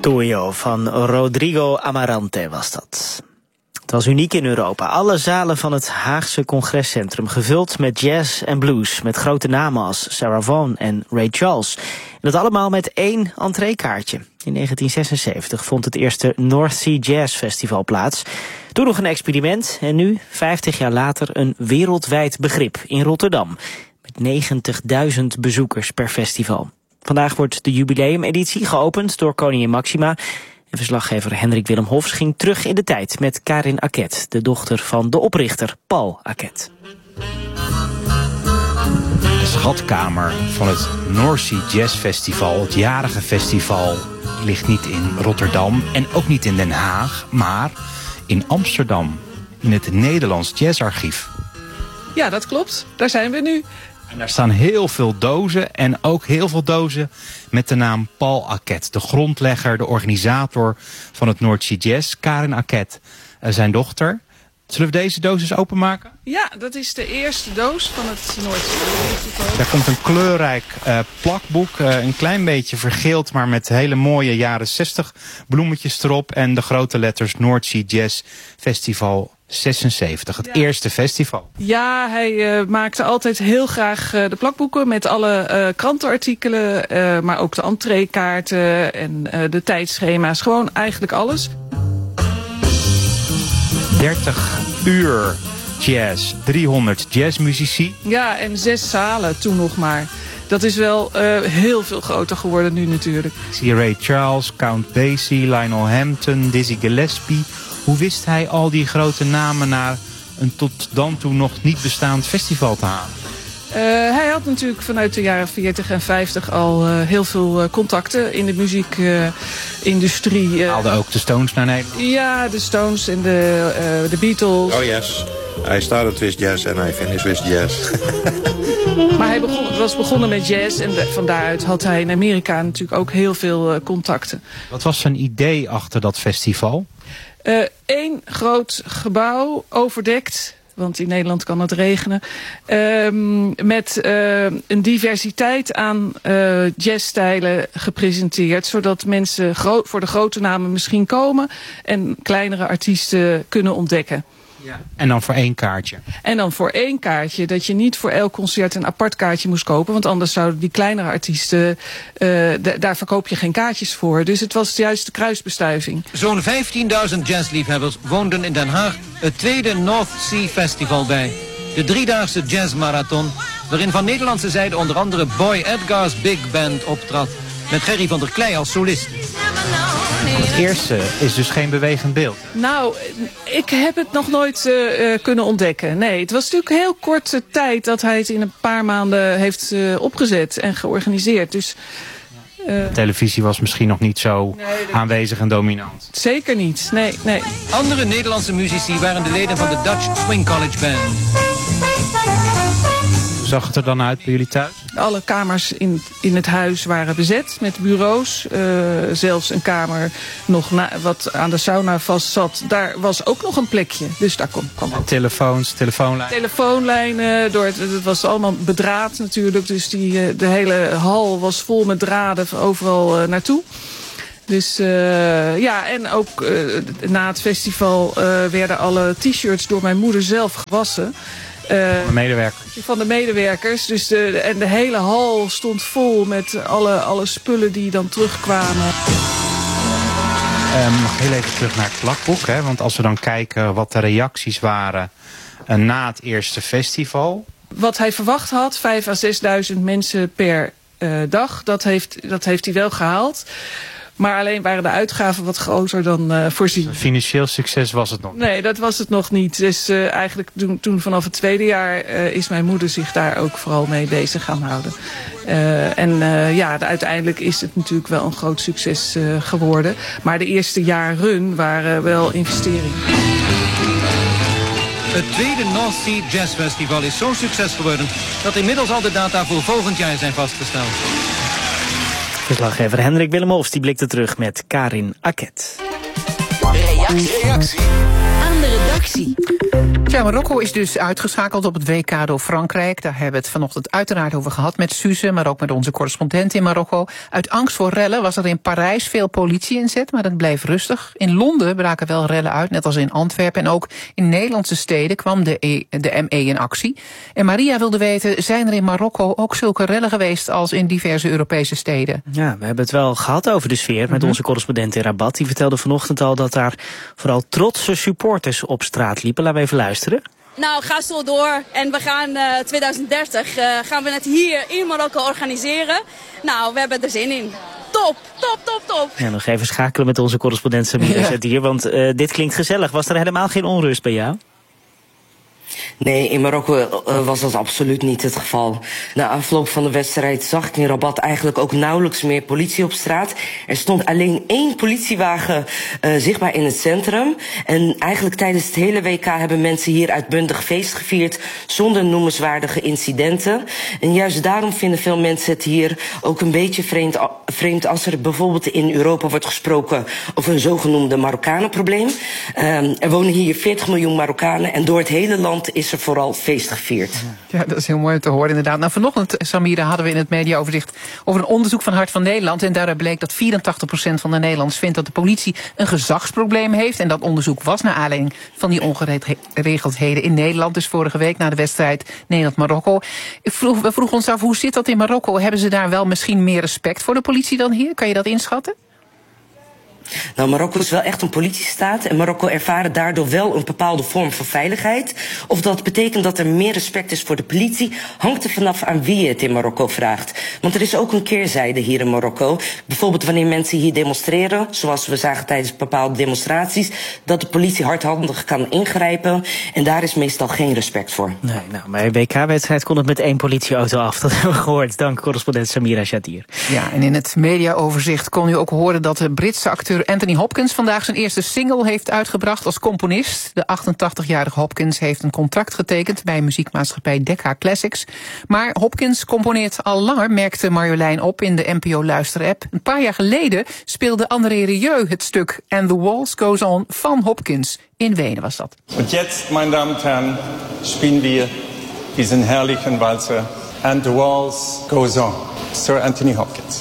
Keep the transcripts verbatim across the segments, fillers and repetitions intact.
Tuyo van Rodrigo Amarante was dat. Het was uniek in Europa. Alle zalen van het Haagse congrescentrum gevuld met jazz en blues, met grote namen als Sarah Vaughan en Ray Charles. En dat allemaal met één entreekaartje. In negentien zesenzeventig vond het eerste North Sea Jazz Festival plaats. Toen nog een experiment en nu, vijftig jaar later, een wereldwijd begrip in Rotterdam. Met negentigduizend bezoekers per festival. Vandaag wordt de jubileumeditie geopend door koningin Maxima. En verslaggever Hendrik Willem Hofs ging terug in de tijd met Karin Akket, de dochter van de oprichter Paul Akket. De schatkamer van het North Sea Jazz Festival, het jarige festival, ligt niet in Rotterdam en ook niet in Den Haag, maar in Amsterdam, in het Nederlands Jazzarchief. Ja, dat klopt. Daar zijn we nu. En daar staan heel veel dozen en ook heel veel dozen met de naam Paul Akket. De grondlegger, de organisator van het North Sea Jazz, Karin Akket, zijn dochter. Zullen we deze doos eens openmaken? Ja, dat is de eerste doos van het North Sea Festival. Daar komt een kleurrijk uh, plakboek, uh, een klein beetje vergeeld, maar met hele mooie jaren zestig bloemetjes erop. En de grote letters North Sea Jazz Festival zesenzeventig, het ja. eerste festival. Ja, hij uh, maakte altijd heel graag uh, de plakboeken met alle uh, krantenartikelen, uh, maar ook de entreekaarten en uh, de tijdschema's, gewoon eigenlijk alles. dertig uur jazz, driehonderd jazzmuzici. Ja, en zes zalen toen nog maar. Dat is wel uh, heel veel groter geworden nu natuurlijk. Ik zie Ray Charles, Count Basie, Lionel Hampton, Dizzy Gillespie. Hoe wist hij al die grote namen naar een tot dan toe nog niet bestaand festival te halen? Uh, hij had natuurlijk vanuit de jaren veertig en vijftig al uh, heel veel uh, contacten in de muziekindustrie. Uh, uh. Haalde ook de Stones naar Nederland? Ja, de Stones en de, uh, de Beatles. Oh yes, I started with jazz and I finished with jazz. Maar hij begon, was begonnen met jazz en de, van daaruit had hij in Amerika natuurlijk ook heel veel uh, contacten. Wat was zijn idee achter dat festival? Eén uh, groot gebouw, overdekt, want in Nederland kan het regenen, uh, met uh, een diversiteit aan uh, jazzstijlen gepresenteerd, zodat mensen gro- voor de grote namen misschien komen en kleinere artiesten kunnen ontdekken. Ja. En dan voor één kaartje. En dan voor één kaartje. Dat je niet voor elk concert een apart kaartje moest kopen. Want anders zouden die kleinere artiesten, uh, d- daar verkoop je geen kaartjes voor. Dus het was juist de kruisbestuiving. Zo'n vijftienduizend jazzliefhebbers woonden in Den Haag het tweede North Sea Festival bij. De driedaagse jazzmarathon, waarin van Nederlandse zijde onder andere Boy Edgar's Big Band optrad. Met Gerry van der Klei als solist. Het eerste is dus geen bewegend beeld. Nou, ik heb het nog nooit uh, uh, kunnen ontdekken. Nee, het was natuurlijk heel korte tijd dat hij het in een paar maanden heeft uh, opgezet en georganiseerd. Dus, uh, televisie was misschien nog niet zo nee, dat... aanwezig en dominant. Zeker niet, nee, nee. Andere Nederlandse muzici waren de leden van de Dutch Swing College Band. Hoe zag het er dan uit bij jullie thuis? Alle kamers in, in het huis waren bezet met bureaus. Uh, zelfs een kamer nog na, wat aan de sauna vast zat. Daar was ook nog een plekje. Dus daar kwam, kwam ook. Telefoons, telefoonlijnen. Telefoonlijnen. Door het, het was allemaal bedraad natuurlijk. Dus die, de hele hal was vol met draden overal uh, naartoe. Dus uh, ja, en ook uh, na het festival uh, werden alle t-shirts door mijn moeder zelf gewassen. Uh, van de medewerkers. Van de medewerkers. Dus de, en de hele hal stond vol met alle, alle spullen die dan terugkwamen. Um, nog heel even terug naar het plakboek. Hè? Want als we dan kijken wat de reacties waren uh, na het eerste festival. Wat hij verwacht had, vijf à zesduizend mensen per uh, dag. Dat heeft, dat heeft hij wel gehaald. Maar alleen waren de uitgaven wat groter dan uh, voorzien. Financieel succes was het nog niet? Nee, dat was het nog niet. Dus uh, eigenlijk toen, toen vanaf het tweede jaar uh, is mijn moeder zich daar ook vooral mee bezig gaan houden. Uh, en uh, ja, de, uiteindelijk is het natuurlijk wel een groot succes uh, geworden. Maar de eerste jaren waren wel investeringen. Het tweede North Sea Jazz Festival is zo'n succes geworden dat inmiddels al de data voor volgend jaar zijn vastgesteld. Verslaggever Hendrik Willem Hofs die blikte terug met Karin Akket. Reactie. Reactie. Aan de redactie. Ja, Marokko is dus uitgeschakeld op het W K door Frankrijk. Daar hebben we het vanochtend uiteraard over gehad met Suze, maar ook met onze correspondent in Marokko. Uit angst voor rellen was er in Parijs veel politie inzet, maar dat bleef rustig. In Londen braken wel rellen uit, net als in Antwerpen. En ook in Nederlandse steden kwam de, e, de M E in actie. En Maria wilde weten, zijn er in Marokko ook zulke rellen geweest als in diverse Europese steden? Ja, we hebben het wel gehad over de sfeer met mm-hmm. onze correspondent in Rabat. Die vertelde vanochtend al dat daar vooral trotse supporters op straat liepen. Laten we even luisteren. Nou, ga zo door. En we gaan uh, twintig dertig uh, gaan we het hier in Marokko organiseren. Nou, we hebben er zin in. Top, top, top, top. Ja, nog even schakelen met onze correspondent Samira ja. Chatier, want uh, dit klinkt gezellig. Was er helemaal geen onrust bij jou? Nee, in Marokko uh, was dat absoluut niet het geval. Na afloop van de wedstrijd zag ik in Rabat eigenlijk ook nauwelijks meer politie op straat. Er stond alleen één politiewagen uh, zichtbaar in het centrum. En eigenlijk tijdens het hele W K hebben mensen hier uitbundig feest gevierd zonder noemenswaardige incidenten. En juist daarom vinden veel mensen het hier ook een beetje vreemd, vreemd als er bijvoorbeeld in Europa wordt gesproken over een zogenoemde Marokkanenprobleem. Uh, er wonen hier veertig miljoen Marokkanen en door het hele land is er vooral feest gevierd. Ja, dat is heel mooi om te horen inderdaad. Nou, vanochtend, Samira, hadden we in het mediaoverzicht over een onderzoek van Hart van Nederland. En daaruit bleek dat vierentachtig procent van de Nederlanders vindt dat de politie een gezagsprobleem heeft. En dat onderzoek was naar aanleiding van die ongeregeldheden in Nederland. Dus vorige week na de wedstrijd Nederland-Marokko. Vroeg, we vroegen ons af, hoe zit dat in Marokko? Hebben ze daar wel misschien meer respect voor de politie dan hier? Kan je dat inschatten? Nou, Marokko is wel echt een politiestaat en Marokko ervaren daardoor wel een bepaalde vorm van veiligheid. Of dat betekent dat er meer respect is voor de politie, hangt er vanaf aan wie je het in Marokko vraagt. Want er is ook een keerzijde hier in Marokko. Bijvoorbeeld wanneer mensen hier demonstreren, zoals we zagen tijdens bepaalde demonstraties, dat de politie hardhandig kan ingrijpen en daar is meestal geen respect voor. Nee, nou, bij een W K-wedstrijd kon het met één politieauto af. Dat hebben we gehoord. Dank correspondent Samira Chatier. Ja, en in het mediaoverzicht kon u ook horen dat de Britse acteur Anthony Hopkins vandaag zijn eerste single heeft uitgebracht als componist. De achtentachtigjarige Hopkins heeft een contract getekend bij muziekmaatschappij Decca Classics. Maar Hopkins componeert al langer, merkte Marjolein op in de N P O-luisterapp. Een paar jaar geleden speelde André Rieu het stuk And the Waltz Goes On van Hopkins. In Wenen was dat. Und jetzt, meine Damen und Herren, spielen wir diesen herrlichen Walzer And the Waltz Goes On. Sir Anthony Hopkins.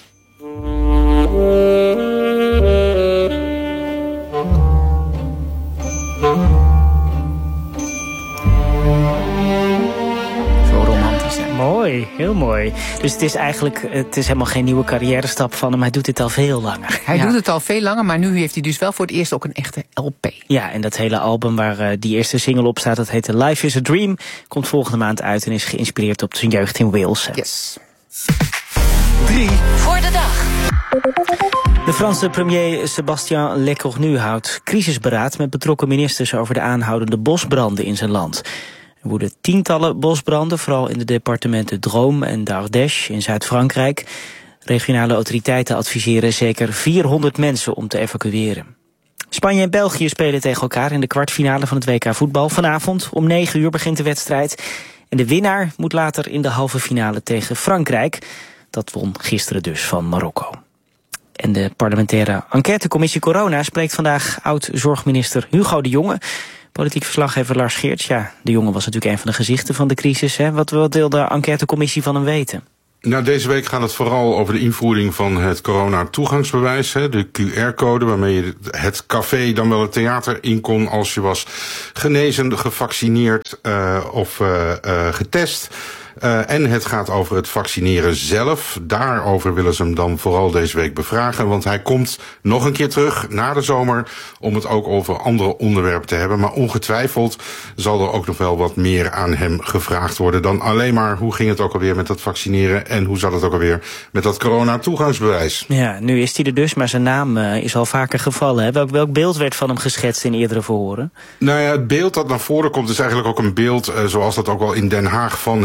Mooi, heel mooi. Dus het is eigenlijk, het is helemaal geen nieuwe carrière stap van hem. Hij doet dit al veel langer. Hij ja. doet het al veel langer, maar nu heeft hij dus wel voor het eerst ook een echte L P. Ja, en dat hele album waar uh, die eerste single op staat, dat heet Life is a Dream, komt volgende maand uit en is geïnspireerd op zijn jeugd in Wales. Yes. Drie voor de dag. De Franse premier Sébastien Lecornu houdt crisisberaad met betrokken ministers over de aanhoudende bosbranden in zijn land. Er woeden tientallen bosbranden, vooral in de departementen Drôme en d'Ardèche in Zuid-Frankrijk. Regionale autoriteiten adviseren zeker vierhonderd mensen om te evacueren. Spanje en België spelen tegen elkaar in de kwartfinale van het W K voetbal. Vanavond om negen uur begint de wedstrijd. En de winnaar moet later in de halve finale tegen Frankrijk. Dat won gisteren dus van Marokko. En de parlementaire enquêtecommissie Corona spreekt vandaag oud-zorgminister Hugo de Jonge. Politiek verslaggever Lars Geerts. Ja, de Jonge was natuurlijk een van de gezichten van de crisis. Hè? Wat, wat wil de enquêtecommissie van hem weten? Nou, deze week gaat het vooral over de invoering van het corona-toegangsbewijs. De Q R-code waarmee je het café, dan wel het theater in kon als je was genezen, gevaccineerd uh, of uh, uh, getest. Uh, en het gaat over het vaccineren zelf. Daarover willen ze hem dan vooral deze week bevragen. Want hij komt nog een keer terug na de zomer om het ook over andere onderwerpen te hebben. Maar ongetwijfeld zal er ook nog wel wat meer aan hem gevraagd worden dan alleen maar hoe ging het ook alweer met dat vaccineren en hoe zat het ook alweer met dat corona-toegangsbewijs. Ja, nu is hij er dus, maar zijn naam uh, is al vaker gevallen. Hè? Welk, welk beeld werd van hem geschetst in eerdere verhoren? Nou ja, het beeld dat naar voren komt is eigenlijk ook een beeld uh, zoals dat ook wel in Den Haag van hem leeft.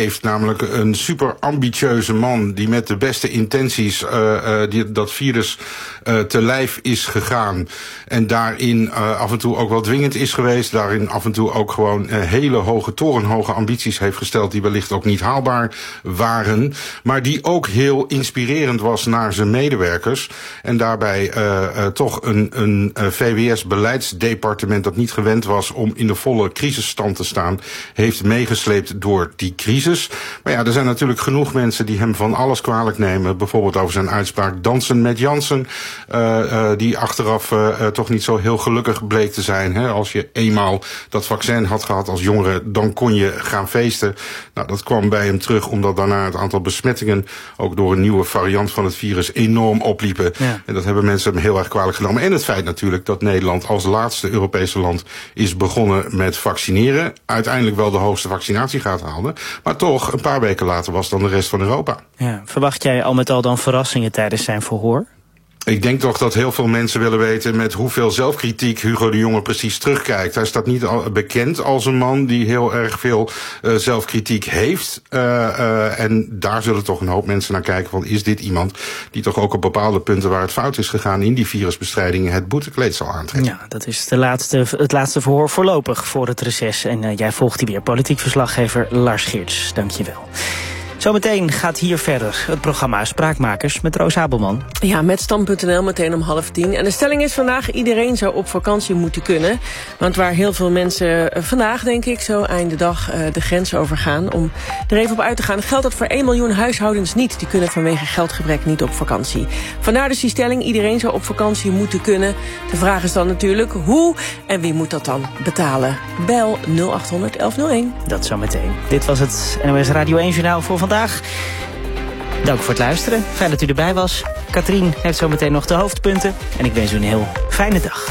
heeft. Namelijk een super ambitieuze man die met de beste intenties uh, uh, die, dat virus uh, te lijf is gegaan. En daarin uh, af en toe ook wel dwingend is geweest. Daarin af en toe ook gewoon uh, hele hoge, torenhoge ambities heeft gesteld die wellicht ook niet haalbaar waren. Maar die ook heel inspirerend was naar zijn medewerkers. En daarbij uh, uh, toch een, een uh, V W S-beleidsdepartement dat niet gewend was om in de volle crisisstand te staan, heeft meegesleept door die crisis. Maar ja, er zijn natuurlijk genoeg mensen die hem van alles kwalijk nemen. Bijvoorbeeld over zijn uitspraak dansen met Jansen. Uh, uh, die achteraf uh, uh, toch niet zo heel gelukkig bleek te zijn. Hè. Als je eenmaal dat vaccin had gehad als jongere, dan kon je gaan feesten. Nou, dat kwam bij hem terug omdat daarna het aantal besmettingen ook door een nieuwe variant van het virus enorm opliepen. Ja. En dat hebben mensen hem heel erg kwalijk genomen. En het feit natuurlijk dat Nederland als laatste Europese land is begonnen met vaccineren. Uiteindelijk wel de hoogste vaccinatiegraad haalde. Maar toch, een paar weken later was dan de rest van Europa. Ja, verwacht jij al met al dan verrassingen tijdens zijn verhoor? Ik denk toch dat heel veel mensen willen weten met hoeveel zelfkritiek Hugo de Jonge precies terugkijkt. Hij staat niet al bekend als een man die heel erg veel uh, zelfkritiek heeft. Uh, uh, en daar zullen toch een hoop mensen naar kijken van, is dit iemand die toch ook op bepaalde punten waar het fout is gegaan in die virusbestrijding het boetekleed zal aantrekken? Ja, dat is de laatste, het laatste verhoor voorlopig voor het reces. En uh, jij volgt die weer, politiek verslaggever Lars Geerts. Dank je wel. Zometeen gaat hier verder het programma Spraakmakers met Roos Abelman. Ja, met stand punt n l meteen om half tien. En de stelling is vandaag, iedereen zou op vakantie moeten kunnen. Want waar heel veel mensen vandaag, denk ik, zo eind de dag uh, de grens overgaan om er even op uit te gaan, geldt dat voor één miljoen huishoudens niet. Die kunnen vanwege geldgebrek niet op vakantie. Vandaar dus die stelling, iedereen zou op vakantie moeten kunnen. De vraag is dan natuurlijk hoe en wie moet dat dan betalen? Bel nul acht honderd elf nul één. Dat zometeen. Dit was het N O S Radio één Journaal voor vandaag. Dank voor het luisteren. Fijn dat u erbij was. Katrien heeft zometeen nog de hoofdpunten. En ik wens u een heel fijne dag.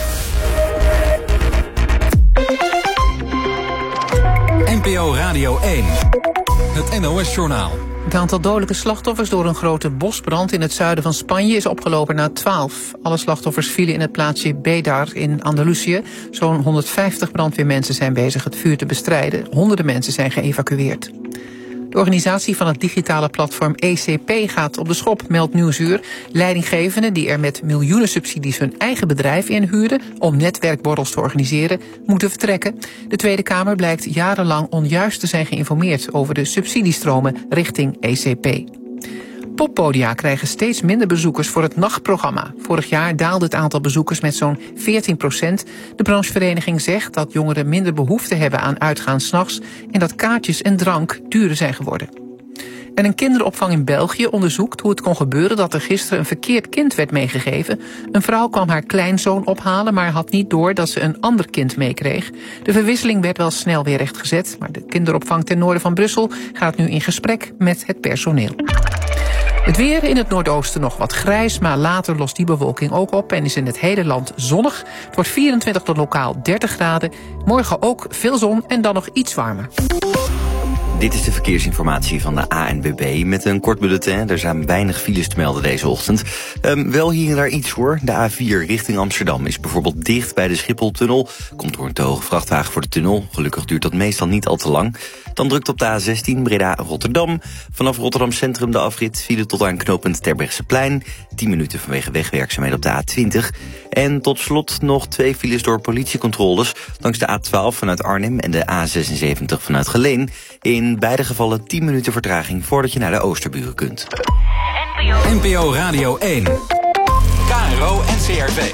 N P O Radio één. Het N O S-journaal. Het aantal dodelijke slachtoffers door een grote bosbrand in het zuiden van Spanje is opgelopen naar twaalf. Alle slachtoffers vielen in het plaatsje Bédar in Andalusië. Zo'n honderdvijftig brandweermensen zijn bezig het vuur te bestrijden. Honderden mensen zijn geëvacueerd. De organisatie van het digitale platform E C P gaat op de schop, meldt Nieuwsuur. Leidinggevenden die er met miljoenen subsidies hun eigen bedrijf inhuurden om netwerkborrels te organiseren, moeten vertrekken. De Tweede Kamer blijkt jarenlang onjuist te zijn geïnformeerd over de subsidiestromen richting E C P. Poppodia krijgen steeds minder bezoekers voor het nachtprogramma. Vorig jaar daalde het aantal bezoekers met zo'n veertien procent. De branchevereniging zegt dat jongeren minder behoefte hebben aan uitgaan 's nachts en dat kaartjes en drank duurder zijn geworden. En een kinderopvang in België onderzoekt hoe het kon gebeuren dat er gisteren een verkeerd kind werd meegegeven. Een vrouw kwam haar kleinzoon ophalen, maar had niet door dat ze een ander kind meekreeg. De verwisseling werd wel snel weer rechtgezet, maar de kinderopvang ten noorden van Brussel gaat nu in gesprek met het personeel. Het weer, in het noordoosten nog wat grijs, maar later lost die bewolking ook op en is in het hele land zonnig. Het wordt vierentwintig tot lokaal dertig graden. Morgen ook veel zon en dan nog iets warmer. Dit is de verkeersinformatie van de A N W B met een kort bulletin. Er zijn weinig files te melden deze ochtend. Um, wel hier en daar iets hoor. De A vier richting Amsterdam is bijvoorbeeld dicht bij de Schipholtunnel. Komt door een te hoge vrachtwagen voor de tunnel. Gelukkig duurt dat meestal niet al te lang. Dan drukt op de A zestien Breda-Rotterdam. Vanaf Rotterdam Centrum de afrit file tot aan knooppunt Terbrechtseplein. tien minuten vanwege wegwerkzaamheden op de A twintig. En tot slot nog twee files door politiecontroles langs de A twaalf vanuit Arnhem en de A zesenzeventig vanuit Geleen. In beide gevallen tien minuten vertraging voordat je naar de Oosterburen kunt. N P O Radio één. K R O en C R V.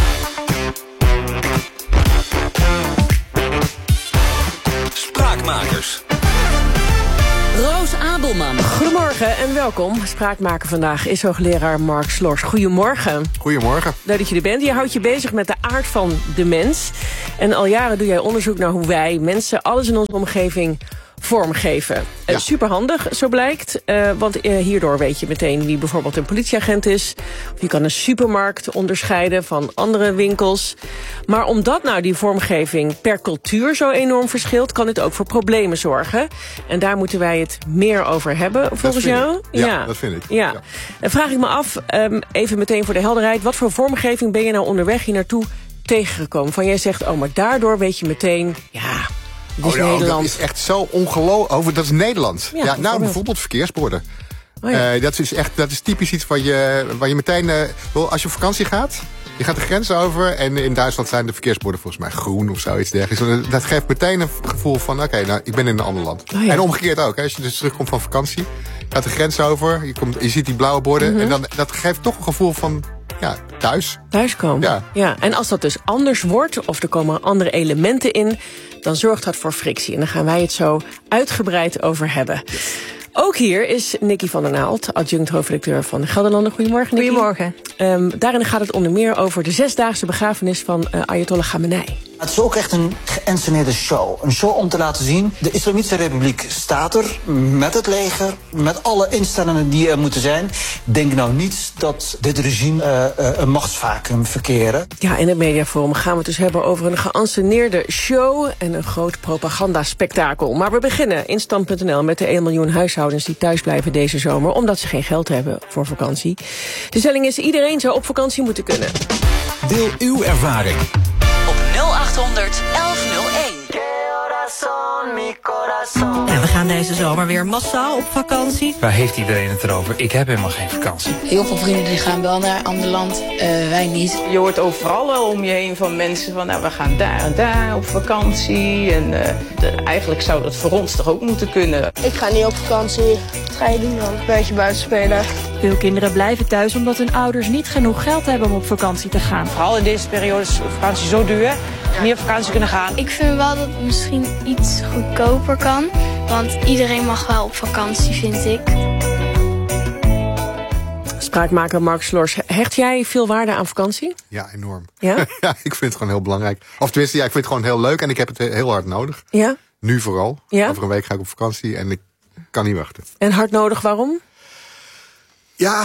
Spraakmakers. Roos Abelman. Goedemorgen en welkom. Spraakmaker vandaag is hoogleraar Mark Slors. Goedemorgen. Goedemorgen. Leuk dat je er bent. Je houdt je bezig met de aard van de mens. En al jaren doe jij onderzoek naar hoe wij, mensen, alles in onze omgeving vormgeven. Ja. Uh, superhandig, zo blijkt. Uh, want uh, hierdoor weet je meteen wie bijvoorbeeld een politieagent is. Of je kan een supermarkt onderscheiden van andere winkels. Maar omdat nou die vormgeving per cultuur zo enorm verschilt, kan dit ook voor problemen zorgen. En daar moeten wij het meer over hebben, volgens jou? Ja, ja, dat vind ik. Ja. Ja. Dan vraag ik me af, um, even meteen voor de helderheid, wat voor vormgeving ben je nou onderweg hier naartoe tegengekomen? Van jij zegt, oh, maar daardoor weet je meteen, ja, Het is oh, nou, Nederland. Dat is echt zo ongelooflijk. Over, dat is Nederland. Ja, Ja, nou, bijvoorbeeld. bijvoorbeeld verkeersborden. Oh ja. Uh, dat is echt, dat is typisch iets waar je, waar je meteen, uh, als je op vakantie gaat, je gaat de grens over en in Duitsland zijn de verkeersborden volgens mij groen of zoiets dergelijks. Dat geeft meteen een gevoel van, oké, okay, nou, ik ben in een ander land. Oh ja. En omgekeerd ook, hè, als je dus terugkomt van vakantie, gaat de grens over, je, komt, je ziet die blauwe borden Mm-hmm. en dan, dat geeft toch een gevoel van, ja, thuis. Thuiskomen. Ja. ja. En als dat dus anders wordt, of er komen andere elementen in, dan zorgt dat voor frictie. En daar gaan wij het zo uitgebreid over hebben. Ook hier is Nicky van der Naald, adjunct hoofdredacteur van de Gelderlander. Goedemorgen, Nicky. Goedemorgen. Um, daarin gaat het onder meer over de zesdaagse begrafenis van uh, Ayatollah Khamenei. Het is ook echt een geïnsceneerde show. Een show om te laten zien, de Islamitische Republiek staat er met het leger, met alle instellingen die er moeten zijn. Denk nou niet dat dit regime uh, uh, een machtsvacuum verkeren. Ja, in het mediaforum gaan we het dus hebben over een geïnsceneerde show en een groot propagandaspektakel. Maar we beginnen in stand punt n l met de één miljoen huishoudens die thuis blijven deze zomer, omdat ze geen geld hebben voor vakantie. De stelling is, iedereen zou op vakantie moeten kunnen. Deel uw ervaring. nul achthonderd elf nul één. Ja, we gaan deze zomer weer massaal op vakantie. Waar heeft iedereen het erover? Ik heb helemaal geen vakantie. Heel veel vrienden die gaan wel naar een ander land, uh, wij niet. Je hoort overal wel om je heen van mensen van, nou, we gaan daar en daar op vakantie. En uh, de, eigenlijk zou dat voor ons toch ook moeten kunnen. Ik ga niet op vakantie. Wat ga je doen dan? Een beetje buiten spelen. Veel kinderen blijven thuis omdat hun ouders niet genoeg geld hebben om op vakantie te gaan. Vooral in deze periode is vakantie zo duur. Niet op vakantie kunnen gaan. Ik vind wel dat het misschien iets goedkoper kan. Want iedereen mag wel op vakantie, vind ik. Spraakmaker Mark Slors, hecht jij veel waarde aan vakantie? Ja, enorm. Ja? Ja, ik vind het gewoon heel belangrijk. Of tenminste, ja, ik vind het gewoon heel leuk en ik heb het heel hard nodig. Ja? Nu vooral. Ja? Over een week ga ik op vakantie en ik kan niet wachten. En hard nodig, waarom? Ja,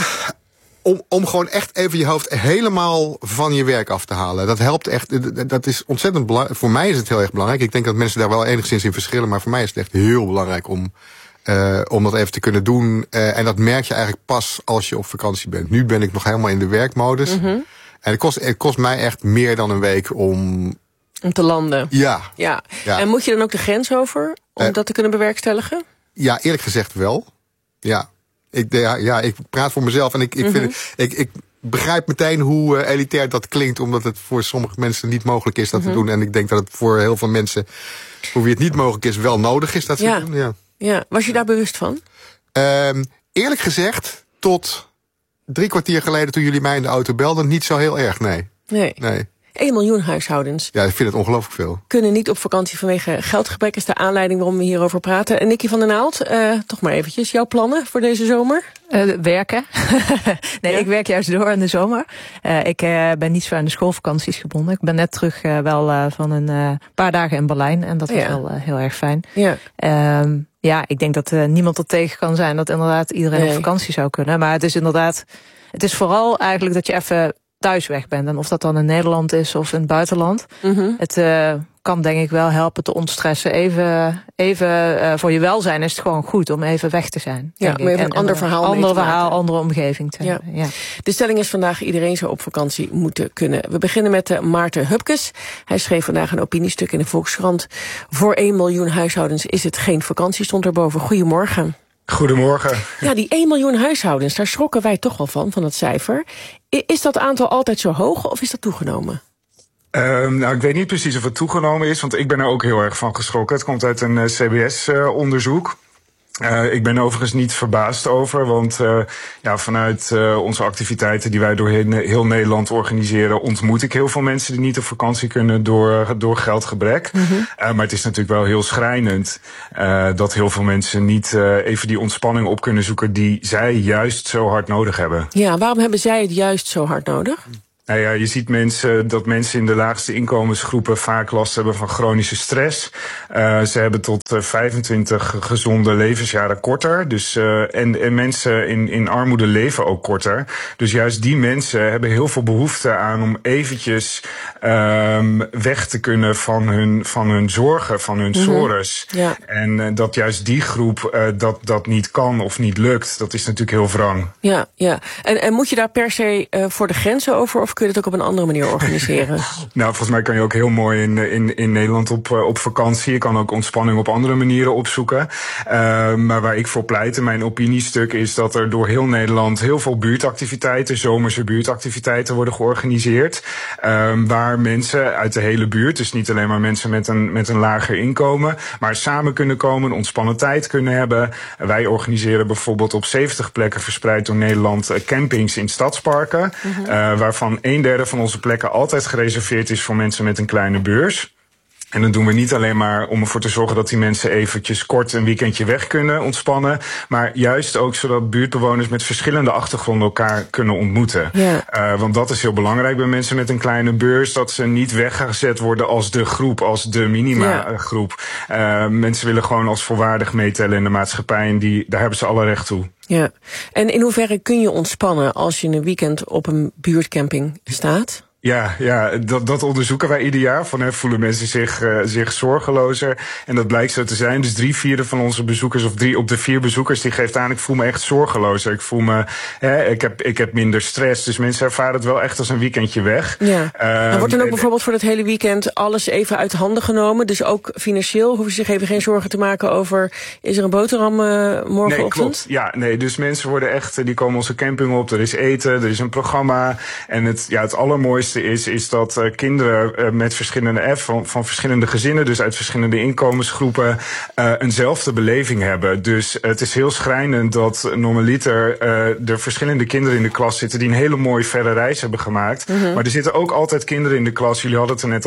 om, om gewoon echt even je hoofd helemaal van je werk af te halen. Dat helpt echt, dat is ontzettend belangrijk. Voor mij is het heel erg belangrijk. Ik denk dat mensen daar wel enigszins in verschillen, maar voor mij is het echt heel belangrijk om, uh, om dat even te kunnen doen. Uh, en dat merk je eigenlijk pas als je op vakantie bent. Nu ben ik nog helemaal in de werkmodus. Mm-hmm. En het kost, het kost mij echt meer dan een week om... Om te landen. Ja. ja. ja. En moet je dan ook de grens over om uh, dat te kunnen bewerkstelligen? Ja, eerlijk gezegd wel. Ja. Ik, ja, ja, ik praat voor mezelf en ik, ik, mm-hmm. vind, ik, ik begrijp meteen hoe uh, elitair dat klinkt, omdat het voor sommige mensen niet mogelijk is dat mm-hmm. te doen. En ik denk dat het voor heel veel mensen, voor wie het niet mogelijk is, wel nodig is dat ze ja. doen. Ja. Ja. Was je daar bewust van? Um, eerlijk gezegd, tot drie kwartier geleden toen jullie mij in de auto belden, niet zo heel erg, nee. Nee. nee. één miljoen huishoudens. Ja, ik vind het ongelooflijk veel. Kunnen niet op vakantie vanwege geldgebrek, is de aanleiding waarom we hierover praten. En Nicky van der Naald, uh, toch maar eventjes, jouw plannen voor deze zomer? Uh, werken. nee, ja? Ik werk juist door in de zomer. Uh, ik uh, ben niet zo aan de schoolvakanties gebonden. Ik ben net terug uh, wel uh, van een uh, paar dagen in Berlijn. En dat was ja. wel uh, heel erg fijn. Ja. Um, ja, ik denk dat uh, niemand er tegen kan zijn dat inderdaad iedereen nee. op vakantie zou kunnen. Maar het is inderdaad, het is vooral eigenlijk dat je even thuis weg bent. En of dat dan in Nederland is of in het buitenland. Mm-hmm. Het uh, kan denk ik wel helpen te ontstressen. Even, even uh, voor je welzijn is het gewoon goed om even weg te zijn. Ja, om even een ander verhaal Ander verhaal, andere omgeving te ja. hebben. Ja. De stelling is vandaag, iedereen zou op vakantie moeten kunnen. We beginnen met uh, Maarten Hupkes. Hij schreef vandaag een opiniestuk in de Volkskrant. Voor één miljoen huishoudens is het geen vakantie, stond erboven. Goedemorgen. Goedemorgen. Ja, die één miljoen huishoudens, daar schrokken wij toch wel van, van dat cijfer. Is dat aantal altijd zo hoog of is dat toegenomen? Uh, nou, ik weet niet precies of het toegenomen is, want ik ben er ook heel erg van geschrokken. Het komt uit een uh, C B S-onderzoek. Uh, ik ben overigens niet verbaasd over, want uh, ja, vanuit uh, onze activiteiten die wij door heel, heel Nederland organiseren, ontmoet ik heel veel mensen die niet op vakantie kunnen door, door geldgebrek. Mm-hmm. Uh, maar het is natuurlijk wel heel schrijnend uh, dat heel veel mensen niet uh, even die ontspanning op kunnen zoeken die zij juist zo hard nodig hebben. Ja, waarom hebben zij het juist zo hard nodig? Nou ja, je ziet mensen, dat mensen in de laagste inkomensgroepen vaak last hebben van chronische stress. Uh, ze hebben tot uh, vijfentwintig gezonde levensjaren korter. Dus, uh, en, en mensen in, in armoede leven ook korter. Dus juist die mensen hebben heel veel behoefte aan om eventjes um, weg te kunnen van hun, van hun zorgen, van hun mm-hmm. sores. Ja. En uh, dat juist die groep uh, dat, dat niet kan of niet lukt, dat is natuurlijk heel wrang. Ja, ja. En, en moet je daar per se uh, voor de grenzen over of Of kun je het ook op een andere manier organiseren? Nou, volgens mij kan je ook heel mooi in, in, in Nederland op, op vakantie. Je kan ook ontspanning op andere manieren opzoeken. Uh, maar waar ik voor pleit in mijn opiniestuk is dat er door heel Nederland heel veel buurtactiviteiten, zomerse buurtactiviteiten worden georganiseerd. Uh, waar mensen uit de hele buurt, dus niet alleen maar mensen met een, met een lager inkomen, maar samen kunnen komen, een ontspannen tijd kunnen hebben. Wij organiseren bijvoorbeeld op zeventig plekken verspreid door Nederland campings in stadsparken. Mm-hmm. Uh, waarvan een derde van onze plekken altijd gereserveerd is voor mensen met een kleine beurs. En dat doen we niet alleen maar om ervoor te zorgen dat die mensen eventjes kort een weekendje weg kunnen ontspannen. Maar juist ook zodat buurtbewoners met verschillende achtergronden elkaar kunnen ontmoeten. Ja. Uh, want dat is heel belangrijk bij mensen met een kleine beurs. Dat ze niet weggezet worden als de groep, als de minima groep. Uh, mensen willen gewoon als volwaardig meetellen in de maatschappij. En die, daar hebben ze alle recht toe. Ja. En in hoeverre kun je ontspannen als je een weekend op een buurtcamping staat? Ja, ja dat, dat onderzoeken wij ieder jaar. Van, hè, voelen mensen zich, uh, zich zorgelozer. En dat blijkt zo te zijn. Dus drie vierde van onze bezoekers, of drie op de vier bezoekers, die geeft aan, ik voel me echt zorgelozer. Ik voel me, hè, ik heb, ik heb minder stress. Dus mensen ervaren het wel echt als een weekendje weg. Ja. Uh, wordt dan ook bijvoorbeeld voor het hele weekend alles even uit handen genomen? Dus ook financieel hoeven ze zich even geen zorgen te maken over, is er een boterham uh, morgenochtend? Nee, klopt. Ja, nee, dus mensen worden echt, die komen onze camping op. Er is eten, er is een programma. En het, ja, het allermooiste is, is dat uh, kinderen uh, met verschillende F van, van verschillende gezinnen, dus uit verschillende inkomensgroepen, uh, eenzelfde beleving hebben. Dus uh, het is heel schrijnend dat normaliter uh, er verschillende kinderen in de klas zitten die een hele mooie verre reis hebben gemaakt. Mm-hmm. Maar er zitten ook altijd kinderen in de klas, jullie hadden het er net